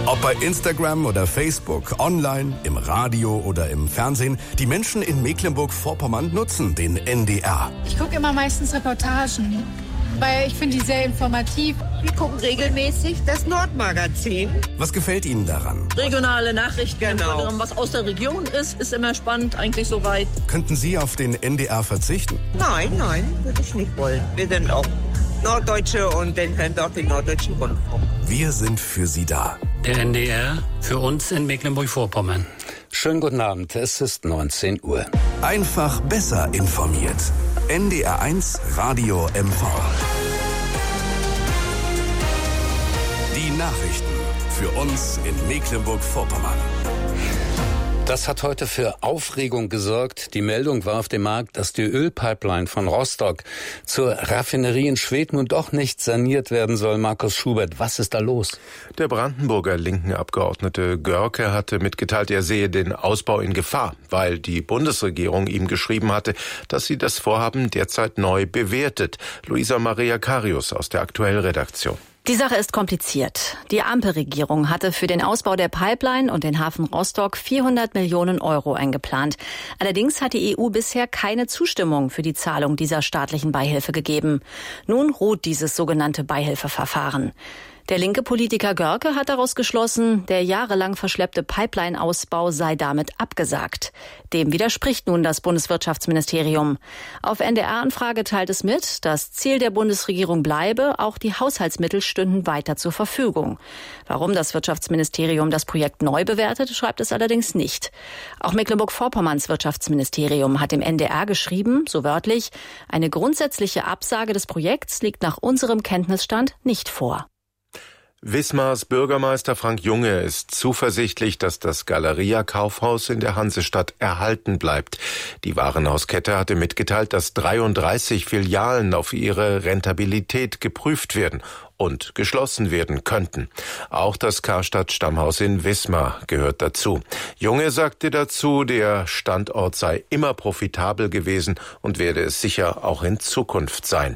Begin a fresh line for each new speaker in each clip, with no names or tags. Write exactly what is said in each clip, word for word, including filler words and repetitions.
Ob bei Instagram oder Facebook, online, im Radio oder im Fernsehen, die Menschen in Mecklenburg-Vorpommern nutzen den N D R.
Ich gucke immer meistens Reportagen, weil ich finde die sehr informativ.
Wir gucken regelmäßig das Nordmagazin.
Was gefällt Ihnen daran?
Regionale Nachrichten,
genau.
Was aus der Region ist, ist immer spannend, eigentlich soweit.
Könnten Sie auf den N D R verzichten?
Nein, nein, würde ich nicht wollen. Wir sind auch Norddeutsche und den hören dort den Norddeutschen Rundfunk.
Wir sind für Sie da.
Der N D R für uns in Mecklenburg-Vorpommern.
Schönen guten Abend, es ist neunzehn Uhr.
Einfach besser informiert. N D R eins Radio M V. Die Nachrichten für uns in Mecklenburg-Vorpommern.
Das hat heute für Aufregung gesorgt. Die Meldung war auf dem Markt, dass die Ölpipeline von Rostock zur Raffinerie in Schwedt nun doch nicht saniert werden soll. Markus Schubert, was ist da los?
Der Brandenburger linken Abgeordnete Görke hatte mitgeteilt, er sehe den Ausbau in Gefahr, weil die Bundesregierung ihm geschrieben hatte, dass sie das Vorhaben derzeit neu bewertet. Luisa Maria Karius aus der Aktuell-Redaktion.
Die Sache ist kompliziert. Die Ampelregierung hatte für den Ausbau der Pipeline und den Hafen Rostock vierhundert Millionen Euro eingeplant. Allerdings hat die E U bisher keine Zustimmung für die Zahlung dieser staatlichen Beihilfe gegeben. Nun ruht dieses sogenannte Beihilfeverfahren. Der linke Politiker Görke hat daraus geschlossen, der jahrelang verschleppte Pipeline-Ausbau sei damit abgesagt. Dem widerspricht nun das Bundeswirtschaftsministerium. Auf N D R-Anfrage teilt es mit, das Ziel der Bundesregierung bleibe, auch die Haushaltsmittel stünden weiter zur Verfügung. Warum das Wirtschaftsministerium das Projekt neu bewertet, schreibt es allerdings nicht. Auch Mecklenburg-Vorpommerns Wirtschaftsministerium hat dem N D R geschrieben, so wörtlich, eine grundsätzliche Absage des Projekts liegt nach unserem Kenntnisstand nicht vor.
Wismars Bürgermeister Frank Junge ist zuversichtlich, dass das Galeria-Kaufhaus in der Hansestadt erhalten bleibt. Die Warenhauskette hatte mitgeteilt, dass dreiunddreißig Filialen auf ihre Rentabilität geprüft werden und geschlossen werden könnten. Auch das Karstadt-Stammhaus in Wismar gehört dazu. Junge sagte dazu, der Standort sei immer profitabel gewesen und werde es sicher auch in Zukunft sein.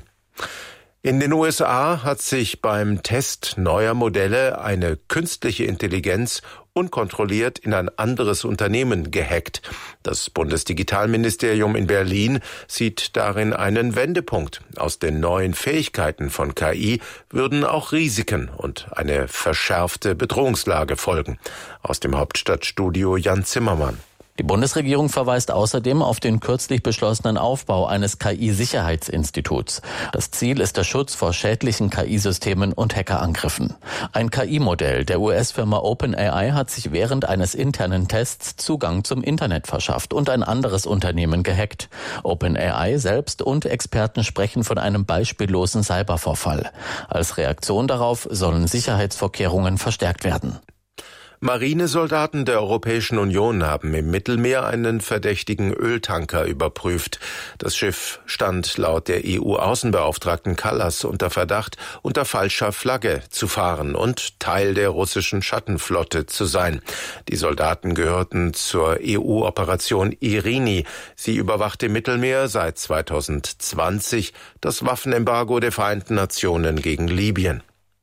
In den U S A hat sich beim Test neuer Modelle eine künstliche Intelligenz unkontrolliert in ein anderes Unternehmen gehackt. Das Bundesdigitalministerium in Berlin sieht darin einen Wendepunkt. Aus den neuen Fähigkeiten von K I würden auch Risiken und eine verschärfte Bedrohungslage folgen. Aus dem Hauptstadtstudio Jan Zimmermann.
Die Bundesregierung verweist außerdem auf den kürzlich beschlossenen Aufbau eines K I-Sicherheitsinstituts. Das Ziel ist der Schutz vor schädlichen K I-Systemen und Hackerangriffen. Ein K I-Modell der U S-Firma OpenAI hat sich während eines internen Tests Zugang zum Internet verschafft und ein anderes Unternehmen gehackt. OpenAI selbst und Experten sprechen von einem beispiellosen Cybervorfall. Als Reaktion darauf sollen Sicherheitsvorkehrungen verstärkt werden.
Marinesoldaten der Europäischen Union haben im Mittelmeer einen verdächtigen Öltanker überprüft. Das Schiff stand laut der E U-Außenbeauftragten Kallas unter Verdacht, unter falscher Flagge zu fahren und Teil der russischen Schattenflotte zu sein. Die Soldaten gehörten zur E U-Operation Irini. Sie überwacht im Mittelmeer seit zweitausendzwanzig das Waffenembargo der Vereinten Nationen gegen Libyen.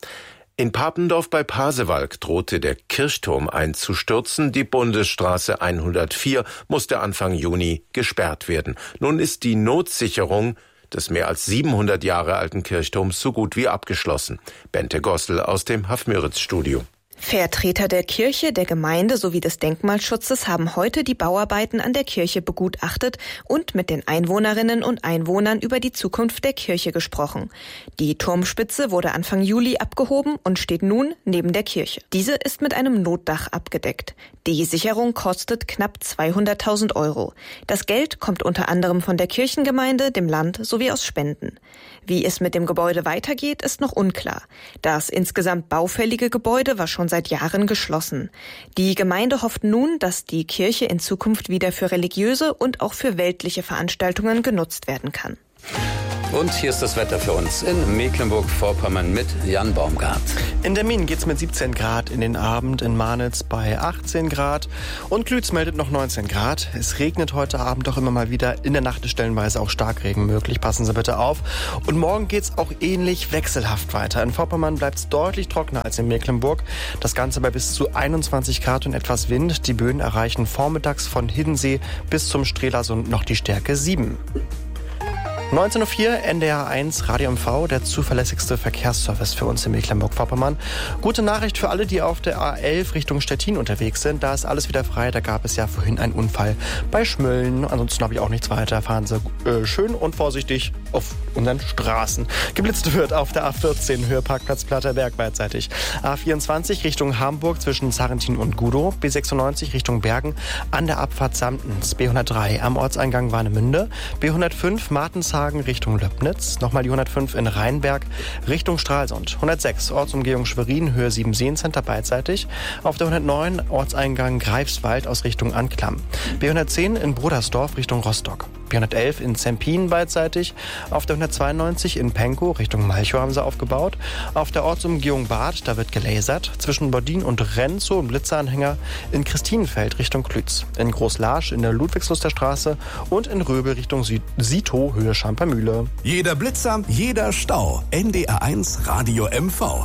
In Papendorf bei Pasewalk drohte der Kirchturm einzustürzen. Die Bundesstraße hundertvier musste Anfang Juni gesperrt werden. Nun ist die Notsicherung des mehr als siebenhundert Jahre alten Kirchturms so gut wie abgeschlossen. Bente Gossel aus dem Hafmüritz-Studio.
Vertreter der Kirche, der Gemeinde sowie des Denkmalschutzes haben heute die Bauarbeiten an der Kirche begutachtet und mit den Einwohnerinnen und Einwohnern über die Zukunft der Kirche gesprochen. Die Turmspitze wurde Anfang Juli abgehoben und steht nun neben der Kirche. Diese ist mit einem Notdach abgedeckt. Die Sicherung kostet knapp zweihunderttausend Euro. Das Geld kommt unter anderem von der Kirchengemeinde, dem Land sowie aus Spenden. Wie es mit dem Gebäude weitergeht, ist noch unklar. Das insgesamt baufällige Gebäude war schon seit Jahren geschlossen. Die Gemeinde hofft nun, dass die Kirche in Zukunft wieder für religiöse und auch für weltliche Veranstaltungen genutzt werden kann.
Und hier ist das Wetter für uns in Mecklenburg-Vorpommern mit Jan Baumgart.
In Demmin geht's mit siebzehn Grad in den Abend, in Marnitz bei achtzehn Grad und Klütz meldet noch neunzehn Grad. Es regnet heute Abend doch immer mal wieder, in der Nacht ist stellenweise auch Starkregen möglich, passen Sie bitte auf. Und morgen geht's auch ähnlich wechselhaft weiter. In Vorpommern bleibt's deutlich trockener als in Mecklenburg. Das Ganze bei bis zu einundzwanzig Grad und etwas Wind. Die Böen erreichen vormittags von Hiddensee bis zum Strelasund noch die Stärke sieben. neunzehn Uhr vier, N D R eins, Radio M V, der zuverlässigste Verkehrsservice für uns in Mecklenburg-Vorpommern. Gute Nachricht für alle, die auf der A elf Richtung Stettin unterwegs sind. Da ist alles wieder frei. Da gab es ja vorhin einen Unfall bei Schmölln. Ansonsten habe ich auch nichts weiter. Fahren Sie äh, schön und vorsichtig auf unseren Straßen. Geblitzt wird auf der A vierzehn, Höheparkplatz Platterberg beidseitig. A vierundzwanzig Richtung Hamburg zwischen Sarrentin und Gudow. B sechsundneunzig Richtung Bergen an der Abfahrt Samtens. B hundertdrei am Ortseingang Warnemünde. B hundertfünf Martenshagen Richtung Löbnitz, nochmal die hundertfünf in Rheinberg Richtung Stralsund, hundertsechs Ortsumgehung Schwerin, Höhe sieben Seencenter beidseitig, auf der hundertneun Ortseingang Greifswald aus Richtung Anklam, B hundertzehn in Brudersdorf Richtung Rostock, B hundertelf in Zempin beidseitig, auf der hundertzweiundneunzig in Penkow Richtung Malchow haben sie aufgebaut, auf der Ortsumgehung Bad, da wird gelasert, zwischen Bodin und Renzow und Blitzeranhänger in Christinenfeld Richtung Klütz, in Großlarsch in der Ludwigsluster Straße und in Röbel Richtung Süd- Sito, Höhe Schampermühle.
Jeder Blitzer, jeder Stau. N D R eins Radio M V.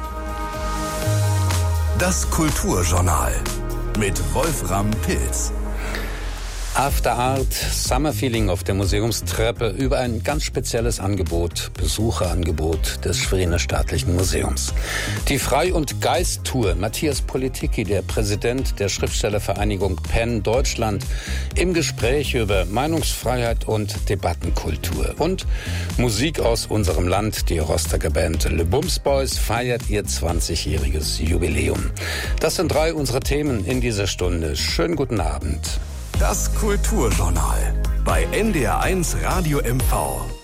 Das Kulturjournal mit Wolfram Pilz.
After Art, Summer Feeling auf der Museumstreppe über ein ganz spezielles Angebot, Besucherangebot des Schweriner Staatlichen Museums. Die Frei- und Geist-Tour. Matthias Politicki, der Präsident der Schriftstellervereinigung Penn Deutschland, im Gespräch über Meinungsfreiheit und Debattenkultur. Und Musik aus unserem Land. Die Rostocker Band Le Bums Boys feiert ihr zwanzigjähriges Jubiläum. Das sind drei unserer Themen in dieser Stunde. Schönen guten Abend.
Das Kulturjournal bei N D R eins Radio M V.